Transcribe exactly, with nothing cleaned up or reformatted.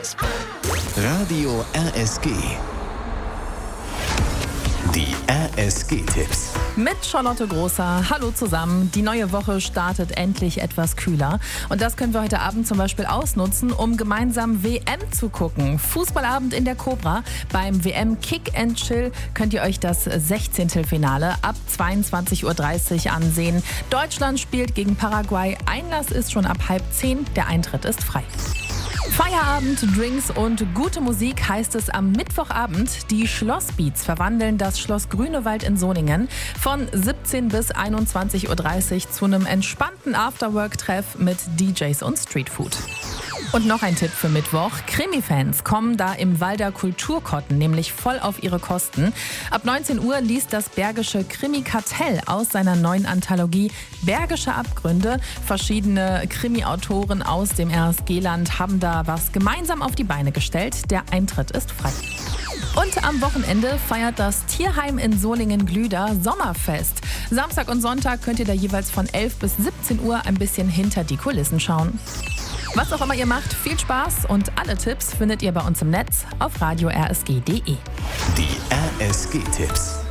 Radio R S G. Die R S G-Tipps. Mit Charlotte Großer. Hallo zusammen. Die neue Woche startet endlich etwas kühler. Und das können wir heute Abend zum Beispiel ausnutzen, um gemeinsam W M zu gucken. Fußballabend in der Cobra. Beim W M Kick and Chill könnt ihr euch das Sechzehntelfinale ab zweiundzwanzig Uhr dreißig ansehen. Deutschland spielt gegen Paraguay. Einlass ist schon ab halb zehn. Der Eintritt ist frei. Feierabend, Drinks und gute Musik heißt es am Mittwochabend. Die Schlossbeats verwandeln das Schloss Grünewald in Solingen von siebzehn bis einundzwanzig Uhr dreißig zu einem entspannten Afterwork-Treff mit D Js und Streetfood. Und noch ein Tipp für Mittwoch. Krimi-Fans kommen da im Walder Kulturkotten nämlich voll auf ihre Kosten. Ab neunzehn Uhr liest das Bergische Krimi-Kartell aus seiner neuen Anthologie Bergische Abgründe. Verschiedene Krimi-Autoren aus dem R S G-Land haben da was gemeinsam auf die Beine gestellt. Der Eintritt ist frei. Und am Wochenende feiert das Tierheim in Solingen-Glüder Sommerfest. Samstag und Sonntag könnt ihr da jeweils von elf bis siebzehn Uhr ein bisschen hinter die Kulissen schauen. Was auch immer ihr macht, viel Spaß und alle Tipps findet ihr bei uns im Netz auf radio r s g punkt d e. Die R S G-Tipps.